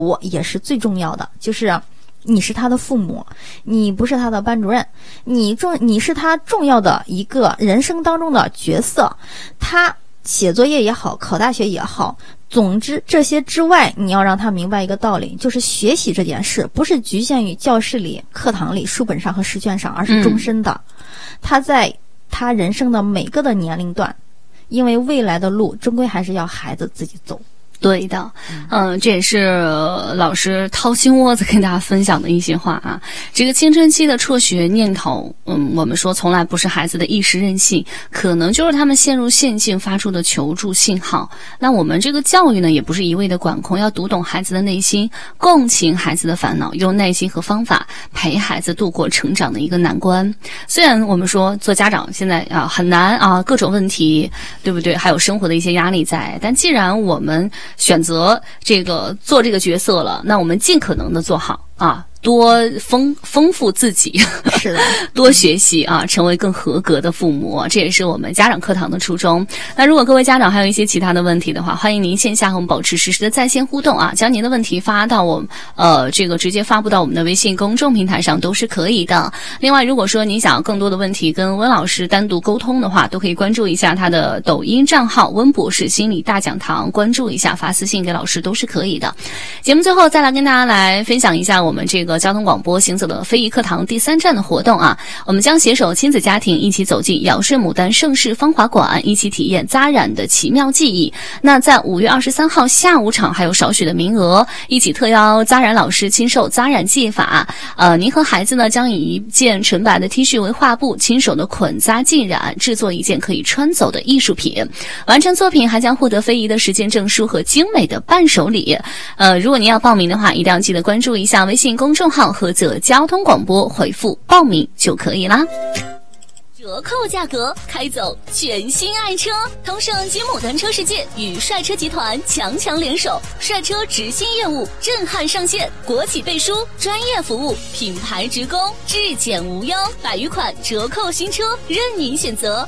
我也是最重要的，就是你是他的父母，你不是他的班主任，你是他重要的一个人生当中的角色。他写作业也好，考大学也好，总之这些之外，你要让他明白一个道理，就是学习这件事不是局限于教室里、课堂里、书本上和试卷上，而是终身的。他在他人生的每个的年龄段，因为未来的路终归还是要孩子自己走。 对的，这也是老师掏心窝子跟大家分享的一些话啊。这个青春期的辍学念头，我们说从来不是孩子的一时任性，可能就是他们陷入陷阱发出的求助信号。那我们这个教育呢，也不是一味的管控，要读懂孩子的内心，共情孩子的烦恼，用耐心和方法陪孩子度过成长的一个难关。虽然我们说做家长现在很难啊，各种问题，对不对？还有生活的一些压力在，但既然我们选择做这个角色了，那我们尽可能的做好啊，多丰富自己， 是的， 多学习啊，成为更合格的父母，这也是我们家长课堂的初衷。那如果各位家长还有一些其他的问题的话，欢迎您线下和我们保持实时的在线互动啊，将您的问题发到我们直接发布到我们的微信公众平台上都是可以的。另外，如果说您想要更多的问题跟温老师单独沟通的话，都可以关注一下他的抖音账号温博士心理大讲堂，关注一下，发私信给老师都是可以的。节目最后再来跟大家来分享一下我们这个交通广播行走的非遗课堂第3站的活动啊，我们将携手亲子家庭一起走进尧舜牡丹盛世芳华馆，一起体验扎染的奇妙技艺。那在5月23号下午场还有少许的名额，一起特邀扎染老师亲授扎染技法。您和孩子呢将以一件纯白的 T 恤为画布，亲手的捆扎浸染，制作一件可以穿走的艺术品。完成作品还将获得非遗的实践证书和精美的伴手礼。如果您要报名的话，一定要记得关注一下微信公众号菏泽交通广播，回复报名就可以啦。折扣价格，开走全新爱车！通胜金牡丹车世界与帅车集团强联手，帅车直新业务震撼上线，国企背书，专业服务，品牌直供，质检无忧，100余款折扣新车任您选择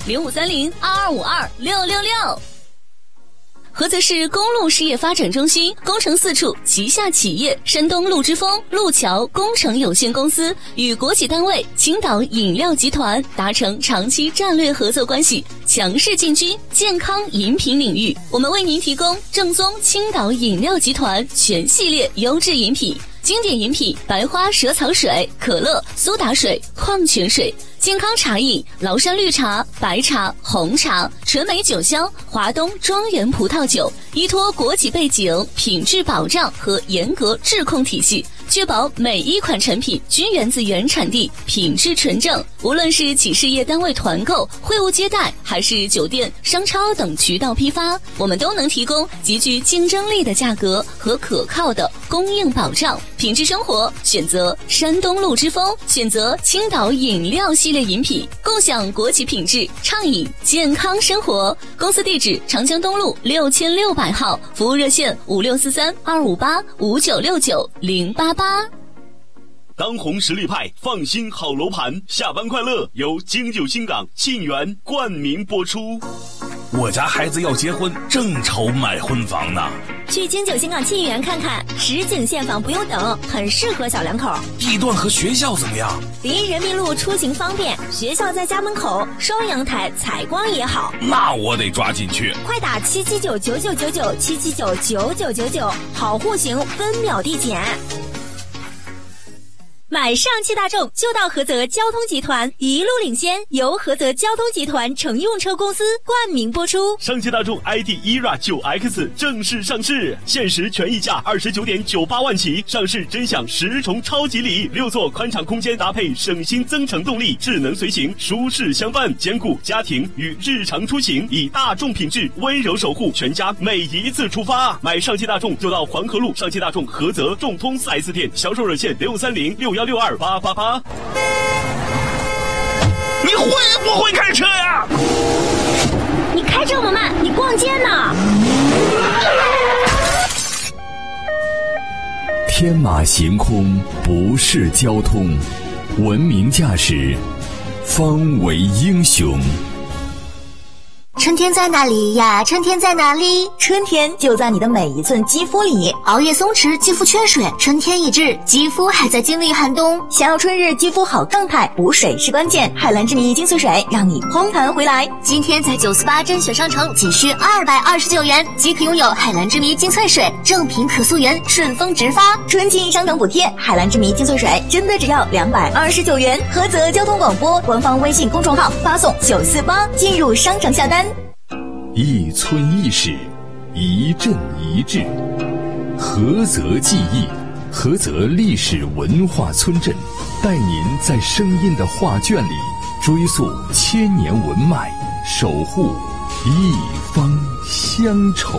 ，053022526666。菏泽市公路事业发展中心工程4处旗下企业山东路之风路桥工程有限公司与国企单位青岛饮料集团达成长期战略合作关系，强势进军健康饮品领域。我们为您提供正宗青岛饮料集团全系列优质饮品，经典饮品白花蛇草水、可乐、苏打水、矿泉水；健康茶饮崂山绿茶、白茶、红茶；纯美酒香华东庄园葡萄酒。依托国企背景、品质保障和严格质控体系，确保每一款产品均源自原产地，品质纯正。无论是企事业单位团购、会务接待，还是酒店、商超等渠道批发，我们都能提供极具竞争力的价格和可靠的供应保障。品质生活选择山东路之风，选择青岛饮料系列饮品，共享国企品质，畅饮健康生活。公司地址长江东路6600号，服务热线56432585969088。 当红实力派，放心好楼盘，下班快乐由京九新港沁园冠名播出。 我家孩子要结婚，正愁买婚房呢。 去京九新港沁园看看，实景现房不用等，很适合小两口。 地段和学校怎么样？ 离人民路出行方便，学校在家门口，双阳台，采光也好。 那我得抓紧去， 快打7799999，7799999，好户型分秒递减。买上汽大众就到菏泽交通集团，一路领先，由菏泽交通集团乘用车公司冠名播出。 上汽大众 ID ERA 9X 正式上市，限时权益价29.98万起，上市真享10重超级礼，6座宽敞空间搭配省心增程动力，智能随行，舒适相伴，兼顾家庭与日常出行，以大众品质温柔守护全家每一次出发。买上汽大众就到黄河路上汽大众菏泽众通 4S 店，销售热线63061628888。 你会不会开车呀？ 你开这么慢，你逛街呢？ 天马行空不是交通，文明驾驶方为英雄。 春天在哪里呀？春天在哪里？ 春天就在你的每一寸肌肤里。 熬夜松弛，肌肤缺水，春天已至，肌肤还在经历寒冬。 想要春日肌肤好状态，补水是关键。海蓝之谜精粹水让你嘭弹回来。 今天在948甄选商城仅需229元即可拥有海蓝之谜精粹水，正品可溯源，顺丰直发。 春季商城补贴，海蓝之谜精粹水真的只要229元。菏泽交通广播官方微信公众号发送948进入商城下单。 一村一史，一镇一志，菏泽记忆，菏泽历史文化村镇，带您在声音的画卷里追溯千年文脉，守护一方乡愁。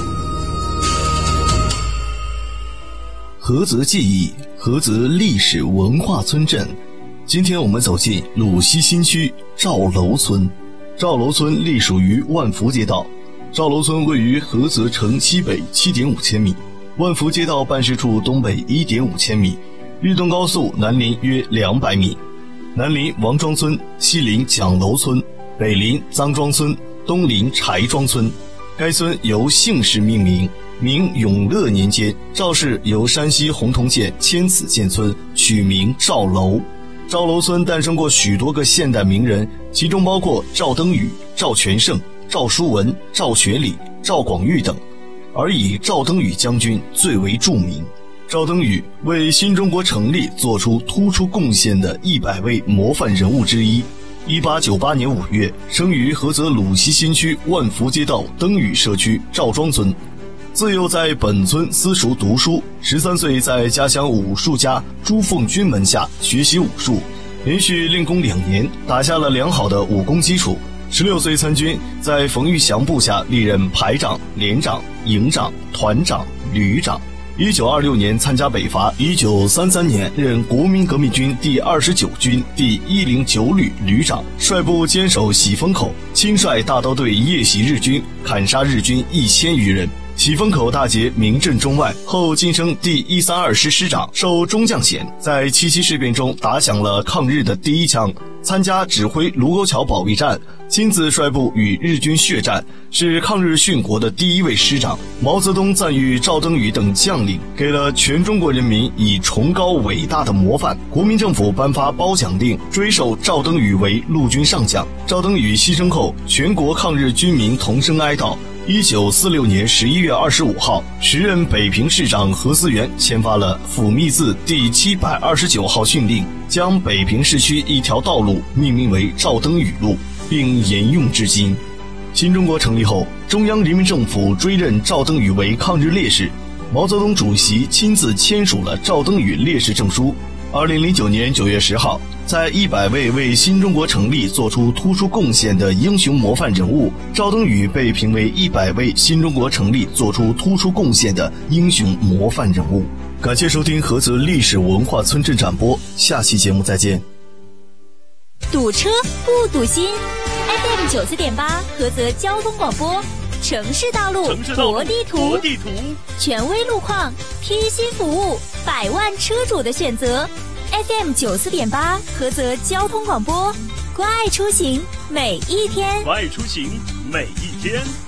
菏泽记忆，菏泽历史文化村镇。今天我们走进鲁西新区赵楼村。赵楼村隶属于万福街道。赵楼村位于菏泽城西北 7.5 千米，万福街道办事处东北 1.5 千米，豫东高速南邻约200米。南邻王庄村，西邻蒋楼村，北邻臧庄村，东邻柴庄村。该村由姓氏命名，明永乐年间，赵氏由山西洪洞县迁此建村，取名赵楼。赵楼村诞生过许多个现代名人，其中包括赵登禹、赵全胜、赵书文、赵学礼、赵广玉等，而以赵登禹将军最为著名。赵登禹为新中国成立做出突出贡献的100位模范人物之一。1898年5月，生于菏泽鲁西新区万福街道登禹社区赵庄村。自幼在本村私塾读书，13岁在家乡武术家朱凤军门下学习武术，连续练功2年，打下了良好的武功基础。16岁参军，在冯玉祥部下历任排长、连长、营长、团长、旅长。1926年参加北伐，1933年任国民革命军第29军第109旅旅长，率部坚守喜峰口，亲率大刀队夜袭日军，砍杀日军1000余人。喜峰口大捷名震中外，后晋升第132师师长，授中将衔。在7七事变中打响了抗日的第一枪，参加指挥卢沟桥保卫战，亲自率部与日军血战，是抗日殉国的第1位师长。毛泽东赞誉赵登禹等将领，给了全中国人民以崇高伟大的模范。国民政府颁发褒奖令，追授赵登禹为陆军上将。赵登禹牺牲后，全国抗日军民同声哀悼。1946年11月25号，时任北平市长何思源签发了抚密字第729号训令，将北平市区一条道路命名为赵登禹路，并沿用至今。新中国成立后，中央人民政府追认赵登禹为抗日烈士，毛泽东主席亲自签署了赵登禹烈士证书。2009年9月10号，在100位为新中国成立做出突出贡献的英雄模范人物，赵登禹被评为100位新中国成立做出突出贡献的英雄模范人物。感谢收听菏泽历史文化村镇展播，下期节目再见。 堵车不堵心 ，FM 94.8菏泽交通广播，城市道路国地图，权威路况，贴心服务，百万车主的选择。FM 94.8菏泽交通广播，关爱出行每一天， 关爱出行每一天。